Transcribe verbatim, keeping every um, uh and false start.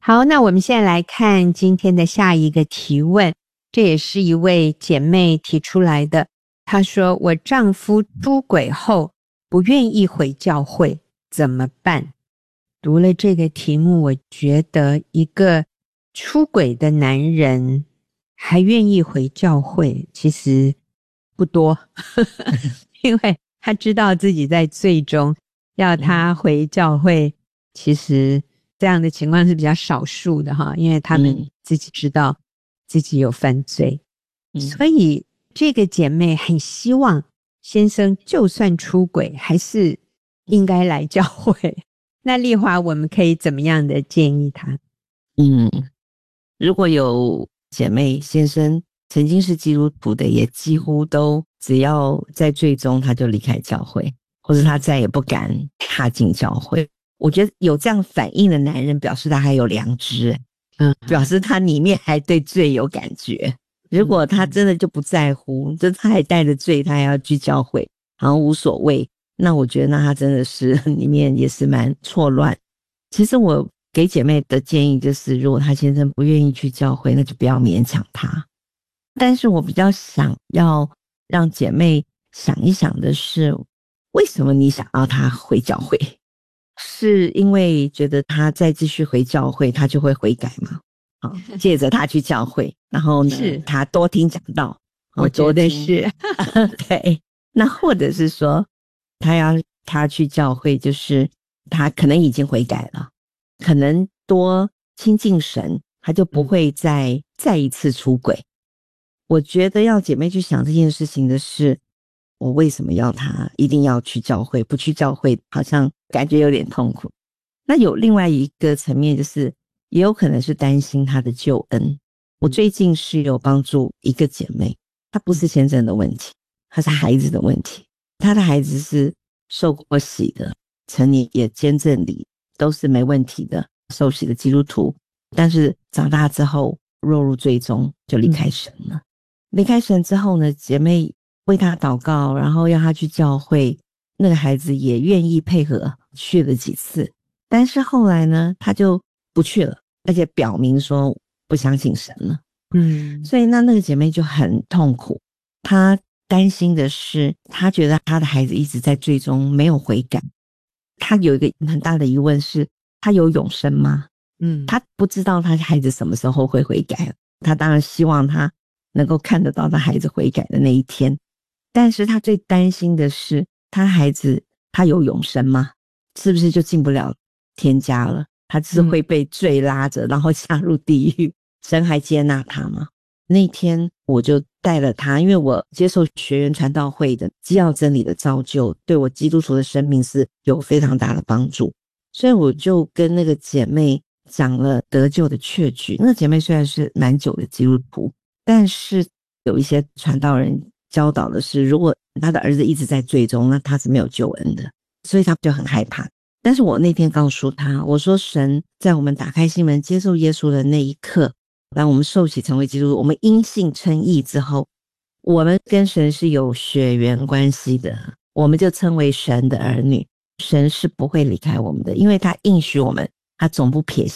好，那我们现在来看今天的下一个提问，这也是一位姐妹提出来的。她说，我丈夫出轨后不愿意回教会，怎么办？读了这个题目，我觉得一个出轨的男人还愿意回教会，其实不多因为他知道自己在罪中，要他回教会，其实这样的情况是比较少数的哈，因为他们自己知道自己有犯罪、嗯、所以这个姐妹很希望先生就算出轨还是应该来教会。那丽华，我们可以怎么样的建议她？ 嗯，如果有姐妹先生曾经是基督徒的，也几乎都只要在罪中他就离开教会，或者他再也不敢踏进教会。我觉得有这样反应的男人表示他还有良知，嗯，表示他里面还对罪有感觉。如果他真的就不在乎，就他还带着罪他还要去教会，好像无所谓，那我觉得那他真的是里面也是蛮错乱。其实我给姐妹的建议就是，如果他先生不愿意去教会，那就不要勉强他。但是我比较想要让姐妹想一想的是，为什么你想要他回教会？是因为觉得他再继续回教会他就会悔改吗？好，借着他去教会，然后呢他多听讲道， 我觉得是对，那或者是说他要他去教会，就是他可能已经悔改了，可能多亲近神，他就不会再、嗯、再一次出轨。我觉得要姐妹去想这件事情的是，我为什么要他一定要去教会？不去教会好像感觉有点痛苦。那有另外一个层面，就是也有可能是担心他的救恩。我最近是有帮助一个姐妹，她不是先生的问题，她是孩子的问题。她的孩子是受过洗的，成年也监正礼都是没问题的，受洗的基督徒，但是长大之后落入罪中，就离开神了。离开神之后呢，姐妹为他祷告，然后要他去教会，那个孩子也愿意配合，去了几次，但是后来呢他就不去了，而且表明说不相信神了。嗯，所以那那个姐妹就很痛苦，她担心的是，她觉得她的孩子一直在罪中没有悔改。她有一个很大的疑问是，她有永生吗？嗯，她不知道她孩子什么时候会悔改，她当然希望她能够看得到他孩子悔改的那一天，但是他最担心的是，他孩子他有永生吗？是不是就进不了天家了？他只是会被罪拉着、嗯、然后下入地狱，神还接纳他吗？那天我就带了他，因为我接受学员传道会的基要真理的造就，对我基督徒的生命是有非常大的帮助，所以我就跟那个姐妹讲了得救的确据。那个姐妹虽然是蛮久的基督徒，但是有一些传道人教导的是，如果他的儿子一直在罪中，那他是没有救恩的，所以他就很害怕。但是我那天告诉他，我说神在我们打开心门接受耶稣的那一刻，当我们受洗成为基督徒，我们因信称义之后，我们跟神是有血缘关系的，我们就称为神的儿女。神是不会离开我们的，因为他应许我们，他总不撇